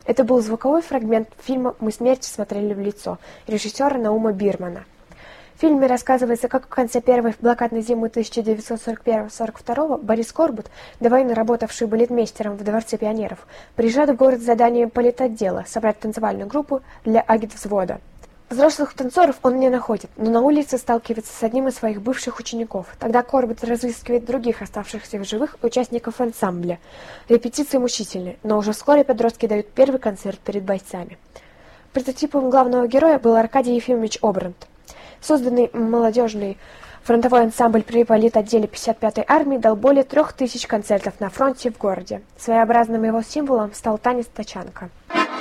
Это был звуковой фрагмент фильма «Мы смерти смотрели в лицо» режиссера Наума Бирмана. В фильме рассказывается, как в конце первой блокадной зимы 1941-42 Борис Корбут, до войны работавший балетмейстером в Дворце пионеров, приезжает в город с заданием политотдела собрать танцевальную группу для агитвзвода. Взрослых танцоров он не находит, но на улице сталкивается с одним из своих бывших учеников. Тогда Корбут разыскивает других оставшихся в живых участников ансамбля. Репетиции мучительны, но уже вскоре подростки дают первый концерт перед бойцами. Прототипом главного героя был Аркадий Ефимович Обрант. Созданный молодежный фронтовой ансамбль при политотделе 55-й армии дал более 3000 концертов на фронте в городе. Своеобразным его символом стал танец тачанка.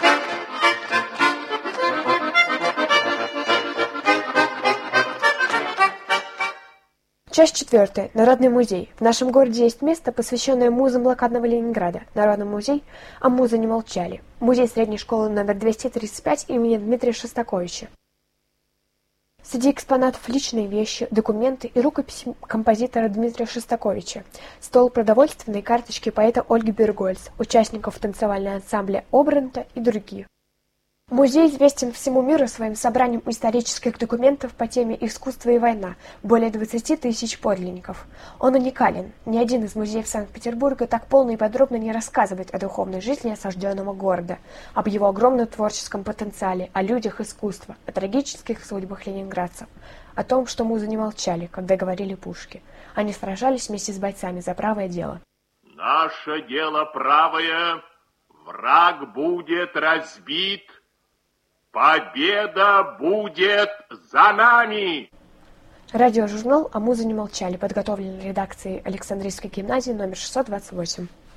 Часть 4. Народный музей. В нашем городе есть место, посвященное музам блокадного Ленинграда. Народный музей, а музы не молчали. Музей средней школы номер 235 имени Дмитрия Шостаковича. Среди экспонатов личные вещи, документы и рукописи композитора Дмитрия Шостаковича, стол продовольственной карточки поэта Ольги Бергольц, участников танцевального ансамбля Обранта и других. Музей известен всему миру своим собранием исторических документов по теме «Искусство и война», более 20 тысяч подлинников. Он уникален. Ни один из музеев Санкт-Петербурга так полно и подробно не рассказывает о духовной жизни осажденного города, об его огромном творческом потенциале, о людях искусства, о трагических судьбах ленинградцев, о том, что музы не молчали, когда говорили пушки. Они сражались вместе с бойцами за правое дело. Наше дело правое, враг будет разбит, победа будет за нами! Радиожурнал «А музы не молчали», подготовлен редакцией Александрийской гимназии номер 628.